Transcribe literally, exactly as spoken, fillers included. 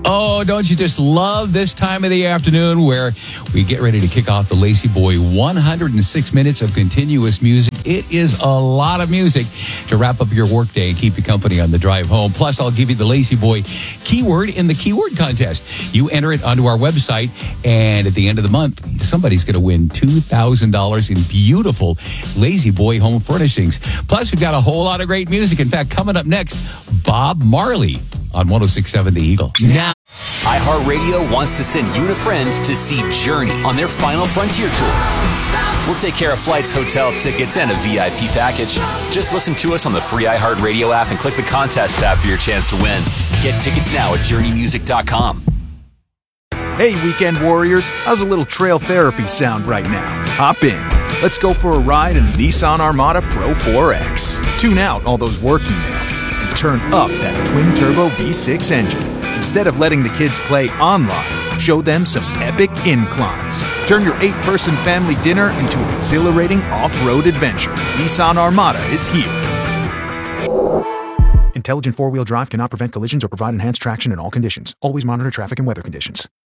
Oh, don't you just love this time of the afternoon where we get ready to kick off the Lazy Boy one hundred six minutes of continuous music. It is a lot of music to wrap up your workday and keep you company on the drive home. Plus, I'll give you the Lazy Boy keyword in the keyword contest. You enter it onto our website, and at the end of the month, somebody's going to win two thousand dollars in beautiful Lazy Boy home furnishings. Plus, we've got a whole lot of great music. In fact, coming up next, Bob Marley on one oh six point seven The Eagle. Now, iHeartRadio wants to send you and a friend to see Journey on their Final Frontier tour. We'll take care of flights, hotel tickets, and a V I P package. Just listen to us on the free iHeartRadio app and click the contest tab for your chance to win. Get tickets now at journey music dot com. Hey, weekend warriors, how's a little trail therapy sound right now? Hop in. Let's go for a ride in the Nissan Armada Pro four X. Tune out all those work emails and turn up that twin-turbo V six engine. Instead of letting the kids play online, show them some epic inclines. Turn your eight-person family dinner into an exhilarating off-road adventure. Nissan Armada is here. Intelligent four-wheel drive cannot prevent collisions or provide enhanced traction in all conditions. Always monitor traffic and weather conditions.